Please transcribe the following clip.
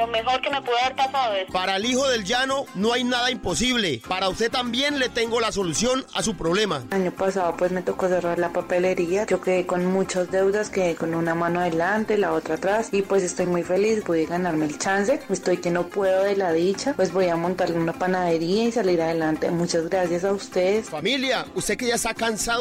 Lo mejor que me pudo haber pasado es... Para el hijo del llano no hay nada imposible. Para usted también le tengo la solución a su problema. El año pasado pues me tocó cerrar la papelería. Yo quedé con muchas deudas, quedé con una mano adelante, la otra atrás. Y pues estoy muy feliz, pude ganarme el chance. Estoy que no puedo de la dicha. Pues voy a montarle una panadería y salir adelante. Muchas gracias a ustedes. Familia, usted que ya está cansado